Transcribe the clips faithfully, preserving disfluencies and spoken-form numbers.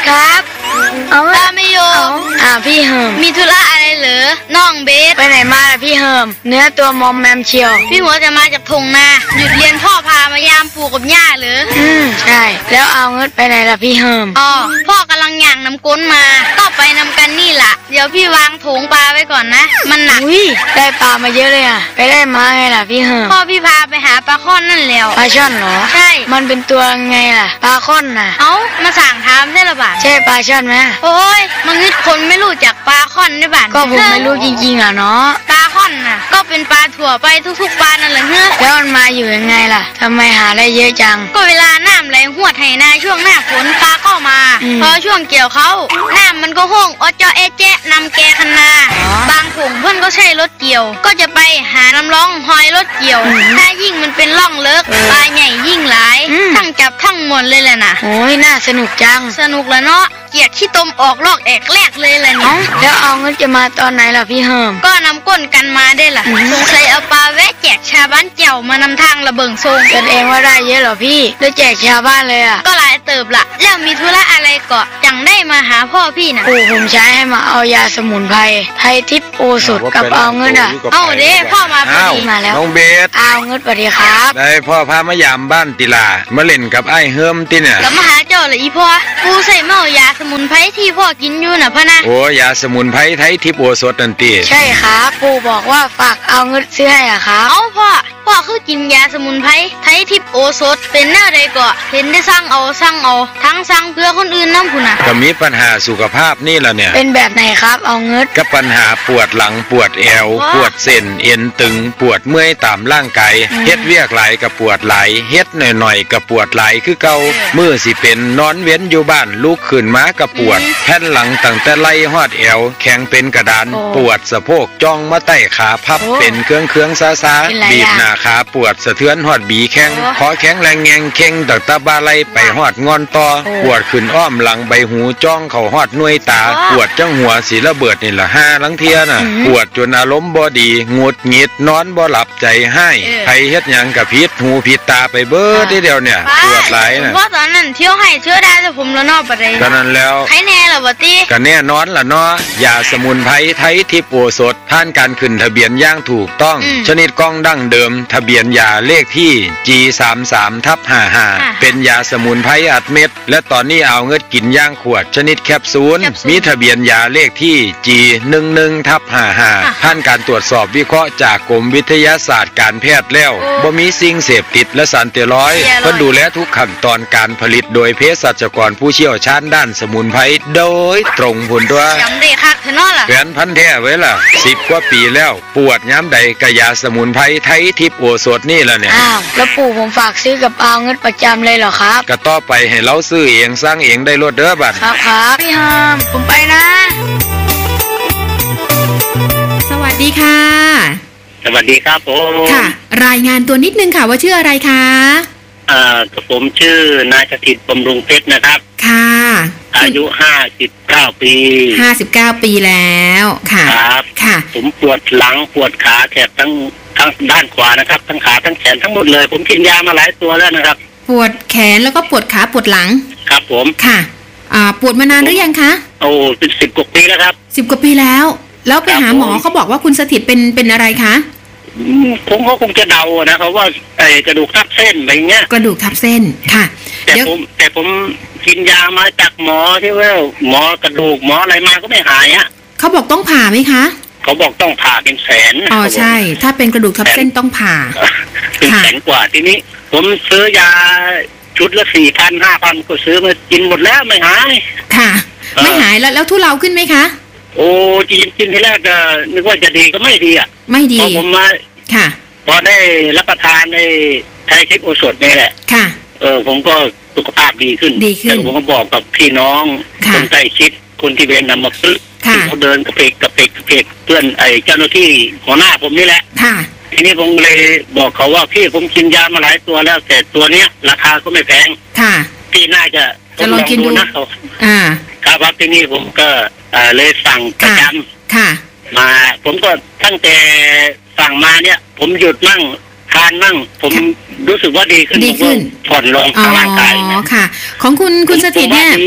ครับเอาตาไม่อยู่อ่าพี่เฮิมมีธุระอะไรเหรอน้องเบสไปไหนมาล่ะพี่เฮิมเนื้อตัวมอมแมมเชียวพี่หัวจะมาจากทงนาหยุดเรียนพ่อพามายามปู่กับย่าเหรออืมใช่แล้วเอาเงินไปไหนล่ะพี่เฮิมอ๋อพ่อกำลังย่างน้ำก้นมาก็ไปนำกันนี่ล่ะเดี๋ยวพี่วางโถงปลาไว้ก่อนนะมันหนักอุ้ยได้ปลามาเยอะเลยอ่ะไปได้มาไงล่ะพี่เฮิมพ่อพี่พาไปหาปลาค่อนนั่นแล้วปลาช่อนเหรอใช่มันเป็นตัวไงล่ะปลาค่อนน่ะเอ้ามาสั่งถามได้ละบาทใช่ปลาช่อนไหมโอ้ยมันนึกคนไม่รู้จักปลาค่อนได้บาทก็ผมไม่รู้จริงๆอ่ะเนาะปลาค่อนน่ะก็เป็นปลาถั่วไปทุกๆปลานั่นแหละเฮ้อแล้วมันมาอยู่ยังไงล่ะทำไมหาได้เยอะจังก็เวลาน้ำไหลหวดไหนาช่วงหน้าฝนปลาก็มาพอช่วงเกี่ยวเขาน้ำมันก็ห้องอจอเอเจนำแกคันนาบางผงเพื่อนก็ใช้รถเกี่ยวก็จะไปหาน้ำร้องหอยรถเกี่ยวถ้ายิ่งมันเป็นร่องเลิกปลาใหญ่ยิ่งหลายทั้งจับทั้งหมดเลยแหละนะโอ้ยน่าสนุกจังสนุกแล้วเนาะเกียกขี้ตมออกลอกแอกแรกเลยแหละนี่แล้วเอาเงินจะมาตอนไหนล่ะพี่เฮิมก็นำก้นกันมาได้ล่ะสงสัยเอาปลาแวะแจกชาวบ้านเจ้ามานำทางระเบิงทรงกันเองว่าได้เยอะเหรอพี่ได้แจกชาวบ้านเลยอ่ะก็หลายเติบละแล้วมีธุระอะไรเกาะจังได้มาหาพ่อพี่น่ะปู่ผมใช้ให้มาเอายาสมุนไพรไทยทิพย์โอสถกับเอาเงินอ่ะเอาเด้พ่อมาพอดีมาแล้วน้องเบสเอาเงินสวัสดีครับได้พ่อพามายามบ้านติลามาเล่นกับไอ้เฮิมติเนี่ยกับมาหาเจ้าเลยอีพ่อปู่ใส่เมายาสมุนไพรที่พ่อกินอยู่น่ะพ่อนะโอ้ยาสมุนไพรไทยทิพย์โอสถนั่นติใช่ครับปู่บอกว่าฝากเอาเงินซื้อให้อ่ะครับเอ้าพ่อพ่อคือกินยาสมุนไพรไทยทิพย์โอสถเป็นแนวใดก็เห็นได้สั่งเอาสั่งเอาทั้งสั่งเพื่อคนอื่นน้ำพุ่นน่ะก็มีปัญหาสุขภาพนี่ล่ะเนี่ยเป็นแบบไหนครับเอาเงินก็ปัญหาปวดหลังปวดเอวปวดเส้นเอ็นตึงปวดเมื่อยตามร่างกายเฮ็ดเวียกหลายก็ปวดหลายเฮ็ดหน่อยๆก็ปวดหลายคือเก่ามือสิเป็นนอนเว้นอยู่บ้านลุกขึ้นมาก็ปวดแผ่นหลังตั้งแต่ไหล่ฮอดเอวแข็งเป็นกระดานปวดสะโพกจ้องมาใต้ขาพับเป็นเครื่องเครื่องซาๆบีบหน้าขาปวดสะเทือนฮอดบีแข้งคอแข็งแรงแงงเข่งตั้งตาบาไหลไปฮอดงอนต่อปวดขึ้นอ้อมหลังใบหูจ้องเข้าฮอดหน่วยตาปวดจังหัวสิระเบิดนี่ล่ะห้าลังเทียน่ะปวดจนอารมณ์บ่ดีงุดหงิดนอนบ่หลับใจให้ใครเฮ็ดหยังก็ผิดหูผิดตาไปเบิดทีเดียวเนี่ยปวดหลายน่ะเพราะตอนนั้นเที่ยวให้เชื่อได้แต่ผมละนอกบ่ได้ก็นั้นแล้วใครแน่ล่ะบ่ติก็แน่นอนล่ะเนาะยาสมุนไพรไทยทิพย์โอสถผ่านการขึ้นทะเบียนอย่างถูกต้องชนิดกล้องดั้งเดิมทะเบียนยาเลขที่ จี สามสามทับห้าห้า เป็นยาสมุนไพรอัดเม็ดและตอนนี้เอาเงินกินย่างขวดชนิดแคปซูลมีทะเบียนยาเลขที่ จี หนึ่งหนึ่งทับห้าห้า ผ่านการตรวจสอบวิเคราะห์จากกรมวิทยาศาสตร์การแพทย์แล้วบ่มีสิ่งเสพติดและสารเสตียรอยด์เพิ่นดูแลทุกขั้นตอนการผลิตโดยเภสัชกรผู้เชี่ยวชาญด้านสมุนไพรโดยตรงพุ่นตัวจำได้คักเถอะเนาะล่ะแฟนพันธุ์แท้ไว้ล่ะสิบกว่าปีแล้วปวดย้ำใดกะยาสมุนไพรไทยทิพย์โอสถนี่ล่ะเนี่ยอ้าวแล้วปู่ผมฝากซื้อกับเอาเงินประจำเลยเหรอครับก็ต่อไปให้เราซื้อเองสร้างเองได้รถเด้อบัดครับครับพี่ฮามผมไปนะสวัสดีค่ะสวัสดีครับผมค่ะรายงานตัวนิดนึงค่ะว่าชื่ออะไรคะอ่าผมชื่อนายสถิตบำรุงเพชรนะครับค่ะอายุห้าสิบเก้าปีห้าสิบเก้าปีแล้วค่ะครับค่ะผมปวดหลังปวดขาแถบทั้งทั้งด้านขวานะครับทั้งขาทั้งแขนทั้งหมดเลยผมกินยามาหลายตัวแล้วนะครับปวดแขนแล้วก็ปวดขาปวดหลังครับผมค่ะอ่าปวดมานานหรือยังคะโอ้เป็นสิบกว่าปีแล้วครับสิบกว่าปีแล้วแล้วไปหาหมอเขาบอกว่าคุณสถิตเป็นเป็นอะไรคะผมก็คงจะเดานะเขาว่าไอ้กระดูกทับเส้นอะไรเงี้ยกระดูกทับเส้นค่ะแต่ผมแต่ผมกินยามาจากหมอที่ว่าหมอกระดูกหมออะไรมาก็ไม่หายอ่ะเขาบอกต้องผ่าไหมคะเขาบอกต้องผ่าเป็นแสนอ๋อใช่ถ้าเป็นกระดูกทับเส้นต้องผ่าเป็นแสนกว่าทีนี้ผมซื้อยาชุดละสี่พันห้าพันก็ซื้อมากินหมดแล้วไม่หายค่ะไม่หายแล้วแล้วทุเลาขึ้นไหมคะโอ้กินกินทีแรกก็นึกว่าจะดีก็ไม่ดีอ่ะไม่ดีพอผมมาค่ะพอได้รับประทานในไทยทิพย์โอสถนี่แหละค่ะเออผมก็สุขภาพดีขึ้นดีขึ้นผมก็บอกกับพี่น้องคนใกล้ชิดคนที่เป็นนำมาซื้อเขาเดินกระเพกกระเพกกระเพกเพื่อนไอ้เจ้าหน้าที่หัวหน้าผมนี่แหละค่ะทีนี้ผมเลยบอกเขาว่าพี่ผมกินยามาหลายตัวแล้วแต่ตัวเนี้ยราคาก็ไม่แพงค่ะพี่น่าจะจะลองกินดูนะเขาอ่าครับทีนี้ผมก็เลยสั่งประจำค่ะมาผมก็ตั้งแต่สั่งมาเนี่ยผมหยุดนั่งทานนั่งผมรู้สึกว่าดีขึ้นดีขึ้นผ่อนลงทางร่างกายอ๋อค่ะของคุณคุณสถิตเนี่ย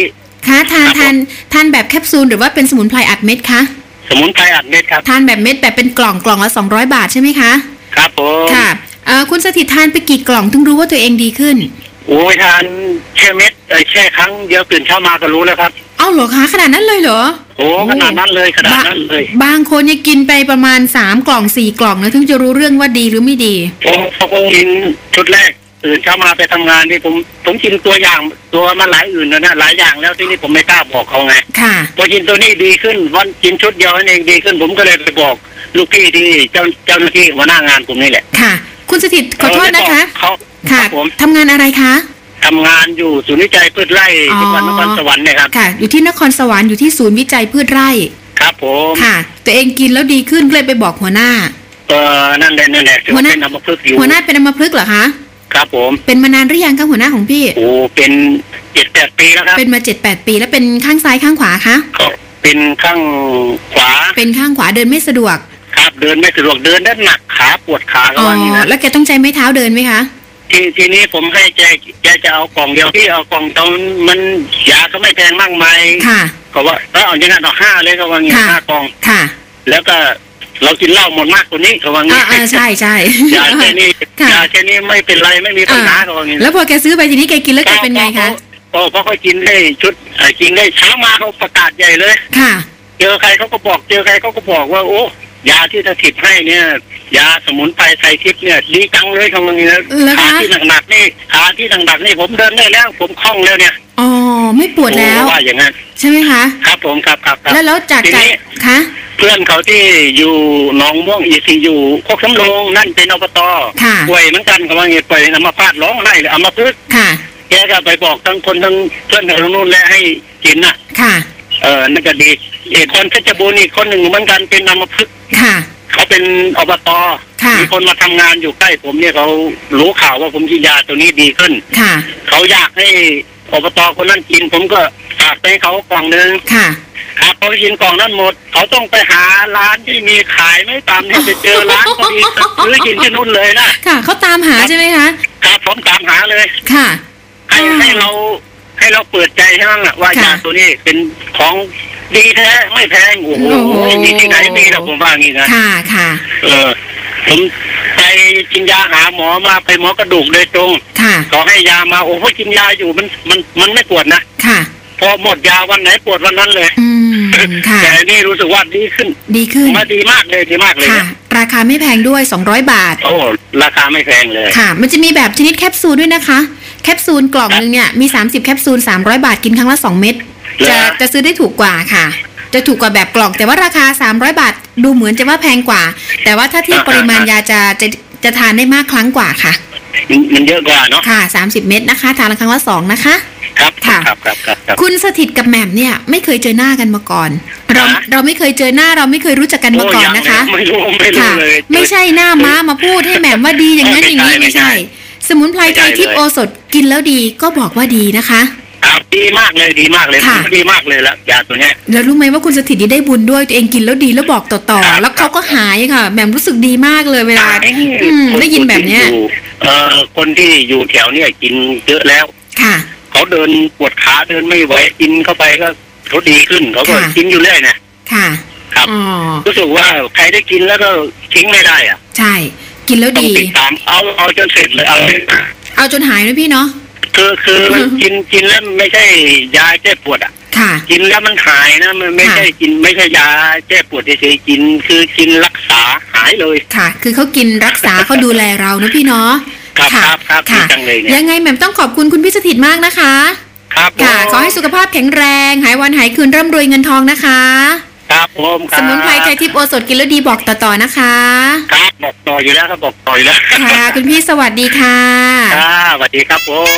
คะทานทานทานแบบแคปซูลหรือว่าเป็นสมุนไพรอัดเม็ดคะสมุนไพรอัดเม็ดครับทานแบบเม็ดแบบเป็นกล่องกล่องละสองร้อยบาทใช่ไหมคะครับผมค่ะเอ่อคุณสถิตทานไปกี่กล่องถึงรู้ว่าตัวเองดีขึ้นโอ้ยทานแค่เม็ดเออแค่ครั้งเดียวตื่นเช้ามาก็รู้แล้วครับเอ้าเหรอคะขนาดนั้นเลยเหรอโอ้ขนาดนั้นเลยขนาดนั้นเลยบางคนเนี่ยกินไปประมาณสามกล่องสี่กล่องนะถึงจะรู้เรื่องว่าดีหรือไม่ดีผมผมกินชุดแรกตื่นเช้ามาไปทำงานนี่ผมผมกินตัวอย่างตัวมาหลายอื่นแล้วนะหลายอย่างแล้วที่นี่ผมไม่กล้าบอกเขาไงค่ะพอกินตัวนี้ดีขึ้นวันกินชุดเดียวนั่นเองดีขึ้นผมก็เลยไปบอกลูกพี่ที่เจ้าเจ้าหน้าที่หัวหน้างานผมนี่แหละค่ะคุณสถิตขอโทษนะคะเขาค่ะทำงานอะไรคะทำงานอยู่ศูนย์วิจัยพืชไร่จังหวัดนครสวรรค์นะครับค่ะอยู่ที่นครสวรรค์อยู่ที่ศูนย์วิจัยพืชไร่ครับผมค่ะตัวเองกินแล้วดีขึ้นก็เลยไปบอกหัวหน้าเออนั่นแหละนั่นแหละหัวหน้าเป็นอัมพฤกษ์อยู่หัวหน้าเป็นอัมพฤกษ์เหรอคะครับผมเป็นมานานหรือยังคะหัวหน้าของพี่โอ้เป็นเจ็ดแปดปีแล้วครับเป็นมาเจ็ดแปดปีแล้วเป็นข้างซ้ายข้างขวาคะเป็นข้างขวาเป็นข้างขวาเดินไม่สะดวกครับเดินไม่สะดวกเดินได้หนักขาปวดขาก็ว่าอย่างนี้นะแล้วแกต้องใช้ไม้เท้าเดินไหมคะทีทีนี้ผมให้แกแกจะเอากล่องเดียวที่เอากล่องตรงมันยาก็ไม่แพงมากมายค่ะก็ว่าแล้วเอาอย่างนั้นเอาห้าเลยก็ว่าอย่างนี้ห้ากล่องค่ะแล้วก็เรากินเหล้าหมดมากกว่านี้ก็ว่างี้อ่าใช่ใช่ยาแค่นี้ยาแค่นี้ไม่เป็นไรไม่มีปัญหาก็ว่างี้แล้วพอแกซื้อไปทีนี้แกกินแล้วแกเป็นไงคะโอ้เพราะเขากินได้ชุดกินได้เช้ามาเขาประกาศใหญ่เลยค่ะเจอใครเขาก็บอกเจอใครเขาก็บอกว่าโอ้ยาที่สถิตให้เนี่ยยาสมุนไพรไทยทิพย์เนี่ยดีจังเลยคำนี้นะขาที่หนักๆนี่ขาที่หนักๆนี่ผมเดินได้แล้วผมคล่องแล้วเนี่ยอ๋อไม่ปวดแล้วว่าอย่างนั้นใช่ไหมคะครับผมครับครับแล้วแล้วจากการคะเพื่อนเขาที่อยู่หนองม่วงอีซีอยู่โคกสำโรงนั่นเป็นอบตป่วยเหมือนกันเขาว่าอย่างป่วยอัมพาตร้องไห้เลยอัมพฤกษ์ค่ะแกก็ไปบอกทั้งคนทั้งเพื่อนทั้งนู้นและให้กินน่ะค่ะเออนั่นก็ดีอีกคนเพชรบูรณ์อีกคนหนึ่งเหมือนกันเป็นอัมพฤกษ์ค่ะเขาเป็นอบตมีคนมาทำงานอยู่ใกล้ผมเนี่ยเขารู้ข่าวว่าผมกินยาตัวนี้ดีขึ้นค่ะเขาอยากให้อบตคนนั้นกินผมก็ฝากไปให้เขากล่องนึงค่ะครับพอกินกล่องนั้นหมดเขาต้องไปหาร้านที่มีขายไม่ตามเนี่ยไปเจอร้านพอดีซื้อกินที่นู่นเลยนะค่ะเขาตามหาใช่ไหมคะครับผมตามหาเลยค่ะให้ให้เราให้เราเปิดใจใช่ไหมล่ะว่ายาตัวนี้เป็นของดีแท้ไม่แพงโอ้โหมีที่ไหนมีเราผมว่างี้นะค่ะค่ะเออผมไปกินยาหาหมอมาไปหมอกระดูกโดยตรงค่ะเขาให้ยามาโอ้โหกินยาอยู่มันมันมันไม่ปวดนะค่ะพอหมดยาวันไหนปวดวันนั้นเลยอืมค่ะแต่นี่รู้สึกว่าดีขึ้นดีขึ้นมาดีมากเลยดีมากเลยค่ะราคาไม่แพงด้วยสองร้อยบาทโอ้ราคาไม่แพงเลยค่ะมันจะมีแบบชนิดแคปซูลด้วยนะคะแคปซูลกล่องนึงเนี่ยมีสามสิบแคปซูลสามร้อยบาทกินครั้งละสองเม็ดจะจะซื้อได้ถูกกว่าค่ะจะถูกกว่าแบบกล่องแต่ว่าราคาสามร้อยบาทดูเหมือนจะว่าแพงกว่าแต่ว่าถ้าเทียบปริมาณยาจะจะจะทานได้มากครั้งกว่าค่ะมันเยอะกว่าเนาะค่ะสามสิบเม็ดนะคะทานละครั้งละสองนะคะครับค่ะครับครับครับคุณสถิตกับแหม่มเนี่ยไม่เคยเจอหน้ากันมาก่อนเราเราไม่เคยเจอหน้าเราไม่เคยรู้จักกันมาก่อนนะคะไม่รู้ไม่รู้เลยไม่ใช่หน้าม้ามาพูดให้แหม่มว่าดีอย่างนั้นอย่างนี้ไม่ใช่สมุนไพรไทยทิพย์โอสถกินแล้วดีก็บอกว่าดีนะคะครับดีมากเลยดีมากเลยดีมากเลยละยาตัวนี้แล้วรู้ไหมว่าคุณสถิตได้บุญด้วยตัวเองกินแล้วดีแล้วบอกต่อๆแล้วเขาก็หายค่ะแหม่มรู้สึกดีมากเลยเวลาได้ยินแบบเนี้ยเอ่อคนที่อยู่แถวเนี้ยกินเยอะแล้วค่ะเขาเดินปวดขาเดินไม่ไหวกินเข้าไปก็เขาดีขึ้นเขาก็กินอยู่เรื่อยนะค่ะครับรู้สึกว่าใครได้กินแล้วก็ทิ้งไม่ได้อ่ะใช่กินแล้วดีติดตามเอาเอาจนเสร็จเลยเอาเอาจนหายนะพี่เนาะคือคือกินกินแล้วไม่ใช่ยาแก้ปวดอ่ะค่ะกินแล้วมันหายนะมันไม่ใช่กินไม่ใช่ยาแก้ปวดเฉยๆกินคือกินรักษาหายเลยค่ะคือเขากินรักษาเขาดูแลเรานะพี่เนาะครับครับครับจังเลยเนี่ยยังไงแหม่มต้องขอบคุณคุณพี่สถิตมากนะคะครับค่ะขอให้สุขภาพแข็งแรงหายวันหายคืนร่ำรวยเงินทองนะคะครับผมสมุนไพรไทยทิพย์โอสถกินแล้วดีบอกต่อๆนะคะครับบอกต่ออยู่แล้วครับบอกต่ออยู่แล้วค่ะคุณพี่สวัสดีค่ะครับสวัสดีครับผม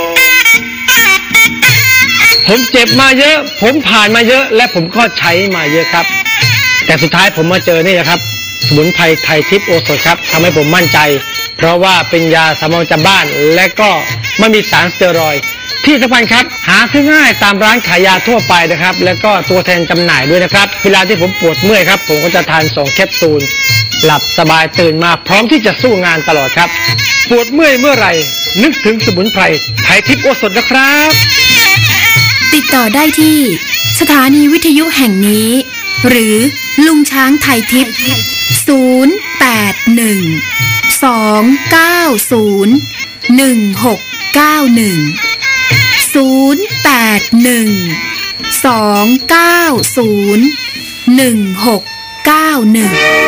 ผมเจ็บมาเยอะผมผ่านมาเยอะและผมก็ใช้มาเยอะครับแต่สุดท้ายผมมาเจอนี่นะครับสมุนไพรไทยทิพย์โอสถครับทำให้ผมมั่นใจเพราะว่าเป็นยาสามัญประจำบ้านและก็ไม่มีสารสเตียรอยด์ที่สำคัญครับหาซื้อง่ายตามร้านขายยาทั่วไปนะครับแล้วก็ตัวแทนจำหน่ายด้วยนะครับเวลาที่ผมปวดเมื่อยครับผมก็จะทานสองแคปซูลหลับสบายตื่นมาพร้อมที่จะสู้งานตลอดครับปวดเมื่อยเมื่อไหร่นึกถึงสมุนไพรไทยทิพย์โอสถนะครับติดต่อได้ที่สถานีวิทยุแห่งนี้หรือลุงช้างไทยทิพย์ศูนย์ แปด หนึ่ง สอง เก้า ศูนย์ หนึ่ง หก เก้า หนึ่ง ศูนย์ แปด หนึ่ง สอง เก้า ศูนย์ หนึ่ง หก เก้า หนึ่ง